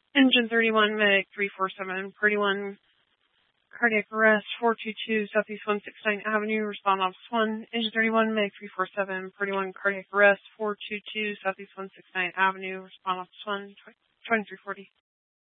Engine 31, Medic 347, Purdy 1, cardiac arrest 422 Southeast 169 Avenue, respond Office 1. Engine 31, Medic 347, Purdy 1, cardiac arrest 422 Southeast 169 Avenue, respond Office 1, 2340.